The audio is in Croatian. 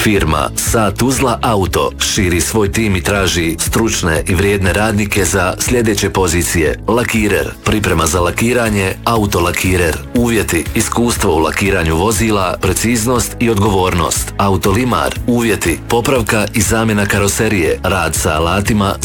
Firma Sat Uzla Auto širi svoj tim i traži stručne i vrijedne radnike za sljedeće pozicije: lakirer, priprema za lakiranje, autolakirer. Uvjeti: iskustvo u lakiranju vozila, preciznost i odgovornost. Autolimar. Uvjeti: popravka i zamjena karoserije, rad sa alatima